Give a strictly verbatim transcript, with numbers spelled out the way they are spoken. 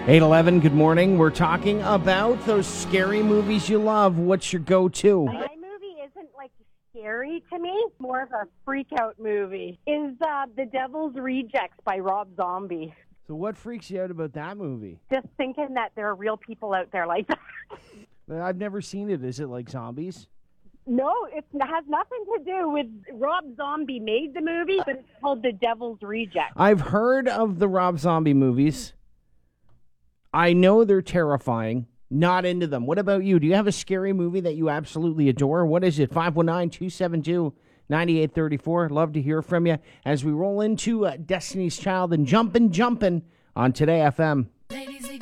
eight eleven, good morning. We're talking about those scary movies you love. What's your go-to? My movie isn't like scary to me. More of a freak-out movie. Is uh, The Devil's Rejects by Rob Zombie. So what freaks you out about that movie? Just thinking that there are real people out there like that. I've never seen it. Is it like zombies? No, it has nothing to do with Rob Zombie made the movie, but it's called The Devil's Rejects. I've heard of the Rob Zombie movies. I know they're terrifying. Not into them. What about you? Do you have a scary movie that you absolutely adore? What is it? five one nine, two seven two, nine eight three four. Love to hear from you as we roll into uh, Destiny's Child and Jumpin' Jumpin' on Today F M. Ladies